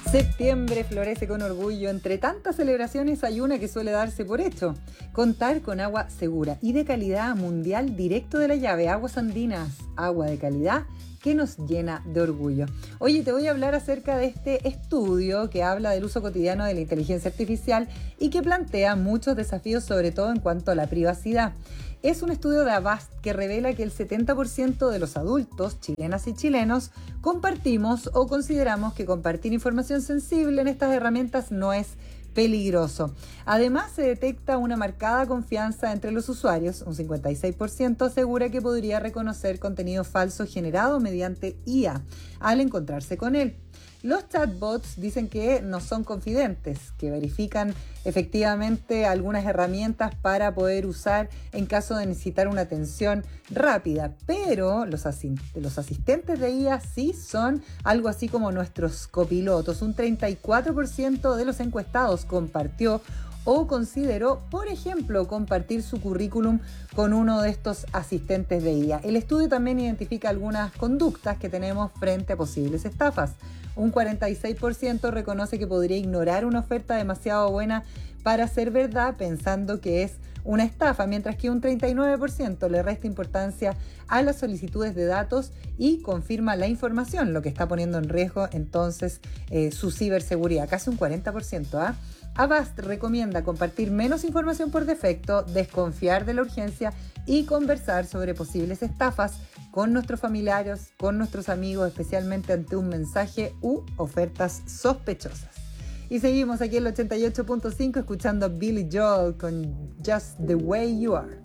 Septiembre florece con orgullo. Entre tantas celebraciones hay una que suele darse por hecho: contar con agua segura y de calidad mundial directo de la llave. Aguas Andinas, agua de calidad que nos llena de orgullo. Oye, te voy a hablar acerca de este estudio que habla del uso cotidiano de la inteligencia artificial y que plantea muchos desafíos, sobre todo en cuanto a la privacidad. Es un estudio de Avast que revela que el 70% de los adultos, chilenas y chilenos, compartimos o consideramos que compartir información sensible en estas herramientas no es peligroso. Además, se detecta una marcada confianza entre los usuarios. Un 56% asegura que podría reconocer contenido falso generado mediante IA al encontrarse con él. Los chatbots dicen que no son confidentes, que verifican efectivamente algunas herramientas para poder usar en caso de necesitar una atención rápida, pero los asistentes de IA sí son algo así como nuestros copilotos. Un 34% de los encuestados compartió o consideró, por ejemplo, compartir su currículum con uno de estos asistentes de IA. El estudio también identifica algunas conductas que tenemos frente a posibles estafas. Un 46% reconoce que podría ignorar una oferta demasiado buena para ser verdad, pensando que es una estafa, mientras que un 39% le resta importancia a las solicitudes de datos y confirma la información, lo que está poniendo en riesgo entonces su ciberseguridad, casi un 40%. Avast recomienda compartir menos información por defecto, desconfiar de la urgencia y conversar sobre posibles estafas con nuestros familiares, con nuestros amigos, especialmente ante un mensaje u ofertas sospechosas. Y seguimos aquí en el 88.5 escuchando a Billy Joel con Just the Way You Are.